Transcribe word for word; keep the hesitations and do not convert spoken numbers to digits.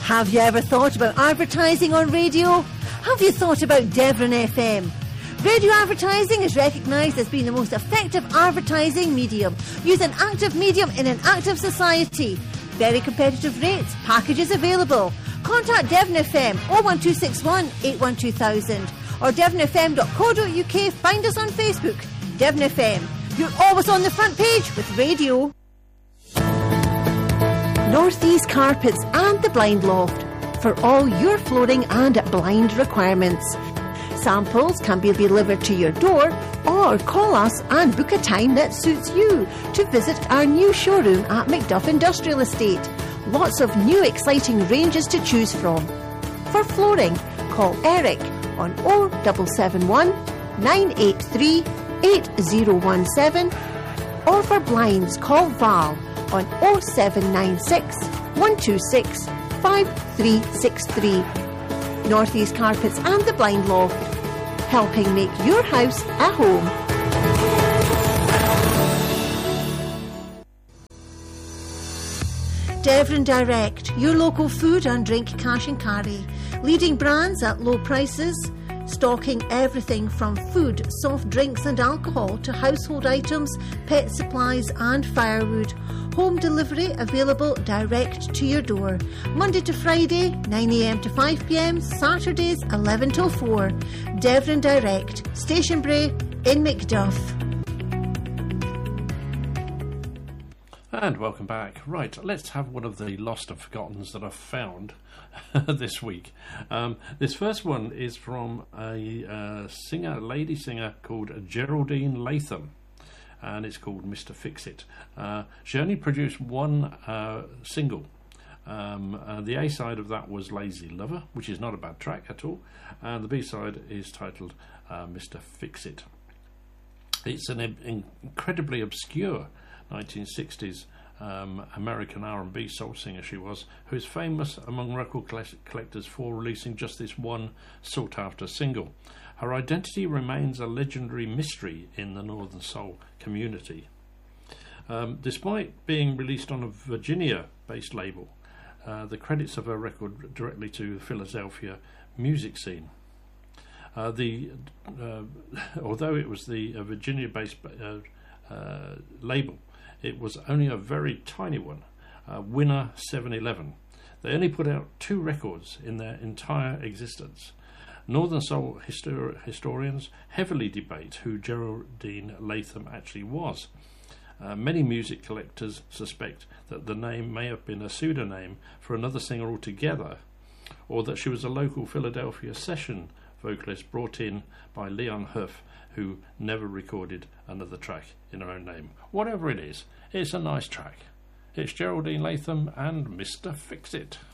Have you ever thought about advertising on radio? Have you thought about Devon F M? Radio advertising is recognised as being the most effective advertising medium. Use an active medium in an active society. Very competitive rates, packages available. Contact Devon F M oh one two six one, eight one two thousand or devon f m dot co dot u k. Find us on Facebook. Devon F M. You're always on the front page with radio. Northeast Carpets and the Blind Loft for all your flooring and blind requirements. Samples can be delivered to your door or call us and book a time that suits you to visit our new showroom at Macduff Industrial Estate. Lots of new exciting ranges to choose from. For flooring, call Eric on oh seven seven one, nine eight three, eight oh one seven or for blinds, call Val on oh seven nine six, one two six, five three six three. Northeast Carpets and the Blind Loft, helping make your house a home. Devon Direct, your local food and drink cash and carry. Leading brands at low prices, stocking everything from food, soft drinks and alcohol to household items, pet supplies and firewood. Home delivery available direct to your door. Monday to Friday, nine a m to five p m, Saturdays eleven till four. Devon Direct, Stationbury in Macduff. And welcome back. Right, let's have one of the lost and forgottens that I've found this week. Um, this first one is from a uh, singer, lady singer called Geraldine Latham, and it's called Mister Fix-It. Uh, she only produced one uh, single. Um, uh, the A side of that was Lazy Lover, which is not a bad track at all, and the B side is titled uh, Mister Fix-It. It's an in- incredibly obscure nineteen sixties um, American R and B soul singer she was, who is famous among record collectors for releasing just this one sought-after single. Her identity remains a legendary mystery in the Northern Soul community. Um, despite being released on a Virginia-based label, uh, the credits of her record directly to the Philadelphia music scene. Uh, the uh, although it was the uh, Virginia-based uh, uh, label, it was only a very tiny one, uh, Winner seven eleven. They only put out two records in their entire existence. Northern Soul histor- historians heavily debate who Geraldine Latham actually was. Uh, many music collectors suspect that the name may have been a pseudonym for another singer altogether, or that she was a local Philadelphia session vocalist brought in by Leon Huff, who never recorded another track in her own name. Whatever it is, it's a nice track. It's Geraldine Latham and Mister Fix-It.